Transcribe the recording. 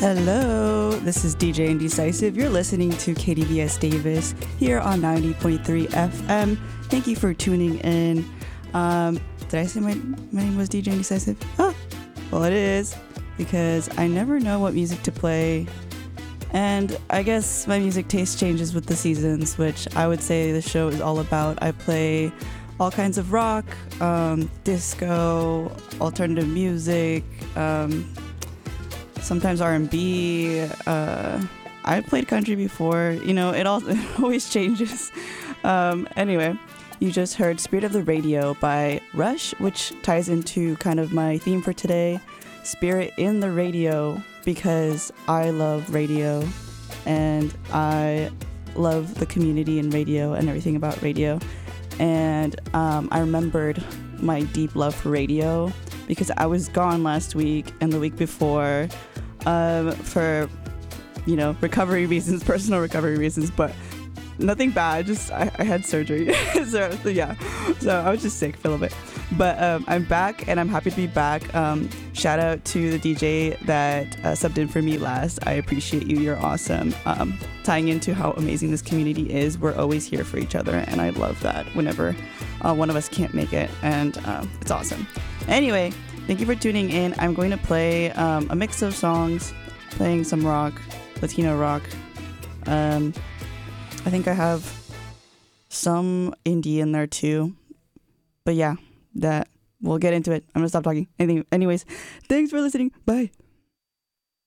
Hello, this is DJ Indecisive. You're listening to KDVS Davis here on 90.3 FM. Thank you for tuning in. Did I say my name was DJ Indecisive? Oh, well, it is because I never know what music to play. And I guess my music taste changes with the seasons, which I would say the show is all about. I play all kinds of rock, disco, alternative music, sometimes R&B. I played country before. You know, it always changes. Anyway, you just heard Spirit of the Radio by Rush, which ties into kind of my theme for today, Spirit in the Radio, because I love radio and I love the community in radio and everything about radio. And I remembered my deep love for radio because I was gone last week and the week before for, you know, recovery reasons, personal recovery reasons, but nothing bad. Just I had surgery. so yeah, so I was just sick for a little bit. But I'm back and I'm happy to be back. Shout out to the DJ that subbed in for me last. I appreciate you. You're awesome. Tying into how amazing this community is, we're always here for each other, and I love that whenever one of us can't make it, and it's awesome. Anyway, thank you for tuning in. I'm going to play a mix of songs, playing some rock, Latino rock. I think I have some indie in there too. But yeah, that we'll get into it. I'm gonna stop talking. Anyways, thanks for listening. Bye.